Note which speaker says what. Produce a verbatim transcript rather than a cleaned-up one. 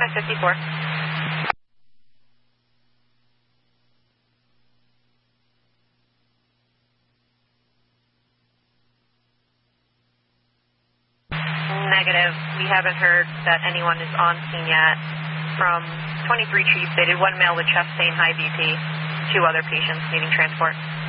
Speaker 1: I'm at fifty-four. Negative. We haven't heard that anyone is on scene yet. From twenty-three Chief, they did one male with chest pain, high B P, two other patients needing transport.